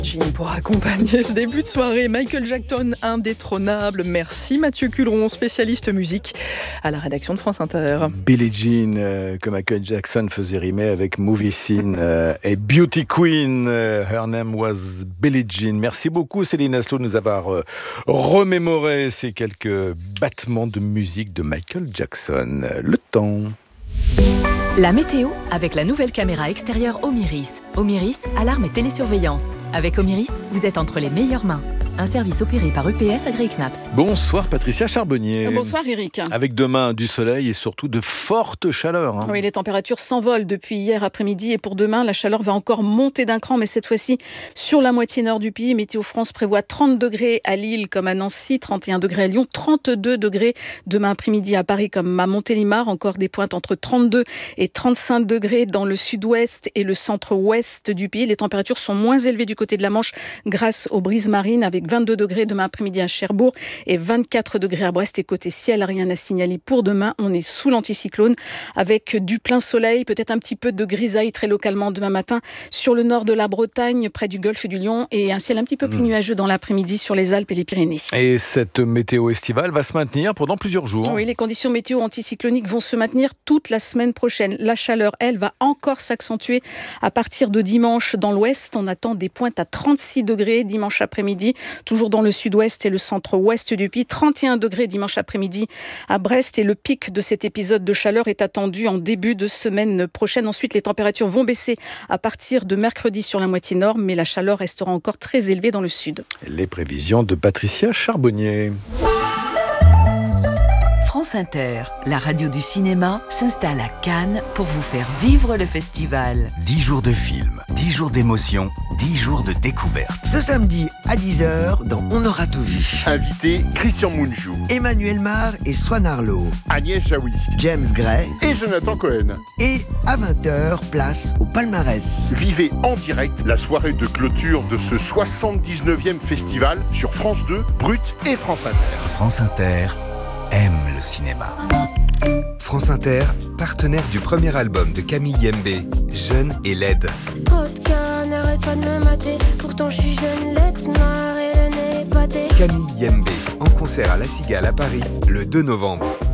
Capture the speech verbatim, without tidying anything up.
Jean pour accompagner ce début de soirée. Michael Jackson indétrônable. Merci Mathieu Culeron, spécialiste musique à la rédaction de France Inter. Billie Jean, euh, que Michael Jackson faisait rimer avec Movie Scene euh, et Beauty Queen. Euh, her name was Billie Jean. Merci beaucoup Céline Aslo de nous avoir euh, remémoré ces quelques battements de musique de Michael Jackson. Le temps. La météo avec la nouvelle caméra extérieure Omiris. Omiris, alarme et télésurveillance. Avec Omiris, vous êtes entre les meilleures mains. Un service opéré par U P S Agri Knaps. Bonsoir Patricia Charbonnier. Bonsoir Eric. Avec demain du soleil et surtout de fortes chaleurs. Hein. Oui, les températures s'envolent depuis hier après-midi et pour demain, la chaleur va encore monter d'un cran, mais cette fois-ci sur la moitié nord du pays. Météo France prévoit trente degrés à Lille comme à Nancy, trente et un degrés à Lyon, trente-deux degrés demain après-midi à Paris comme à Montélimar. Encore des pointes entre trente-deux et trente-cinq degrés dans le sud-ouest et le centre-ouest du pays. Les températures sont moins élevées du côté de la Manche grâce aux brises marines avec vingt-deux degrés demain après-midi à Cherbourg et vingt-quatre degrés à Brest. Et côté ciel, rien à signaler pour demain. On est sous l'anticyclone avec du plein soleil, peut-être un petit peu de grisaille très localement demain matin sur le nord de la Bretagne, près du golfe du Lion, et un ciel un petit peu plus nuageux dans l'après-midi sur les Alpes et les Pyrénées. Et cette météo estivale va se maintenir pendant plusieurs jours. Oui, les conditions météo anticycloniques vont se maintenir toute la semaine prochaine. La chaleur, elle, va encore s'accentuer à partir de dimanche dans l'ouest. On attend des pointes à trente-six degrés dimanche après-midi. Toujours dans le sud-ouest et le centre-ouest du pays, trente et un degrés dimanche après-midi à Brest. Et le pic de cet épisode de chaleur est attendu en début de semaine prochaine. Ensuite, les températures vont baisser à partir de mercredi sur la moitié nord, mais la chaleur restera encore très élevée dans le sud. Les prévisions de Patricia Charbonnier. France Inter, la radio du cinéma, s'installe à Cannes pour vous faire vivre le festival. dix jours de films, dix jours d'émotion, dix jours de découverte. Ce samedi à dix heures, dans On aura tout vu. Invité Christian Mungiu, Emmanuel Mar et Swan Arlo, Agnès Jaoui, James Gray et Jonathan Cohen. Et à vingt heures, place au palmarès. Vivez en direct la soirée de clôture de ce soixante-dix-neuvième festival sur France deux, Brut et France Inter. France Inter aime le cinéma. France Inter, partenaire du premier album de Camille Yembe, Jeune et laide. Trop de cas, n'arrête pas de me mater. Pourtant je suis jeune, laide, noire et le nez épaté. Camille Yembe, en concert à La Cigale à Paris, le deux novembre.